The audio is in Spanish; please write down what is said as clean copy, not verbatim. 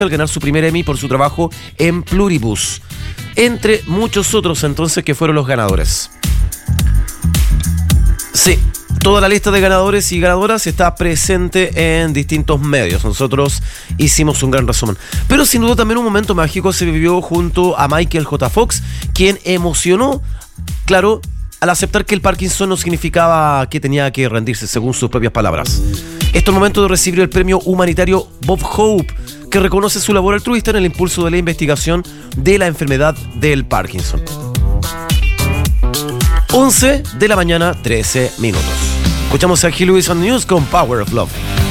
al ganar su primer Emmy por su trabajo en Pluribus, entre muchos otros entonces que fueron los ganadores. Sí, toda la lista de ganadores y ganadoras está presente en distintos medios. Nosotros hicimos un gran resumen. Pero sin duda también un momento mágico se vivió junto a Michael J. Fox, quien emocionó, claro, al aceptar que el Parkinson no significaba que tenía que rendirse, según sus propias palabras. Esto es el momento de recibir el premio humanitario Bob Hope, que reconoce su labor altruista en el impulso de la investigación de la enfermedad del Parkinson. 11 de la mañana, 13 minutos. Escuchamos a Hugh Lewis on News con Power of Love.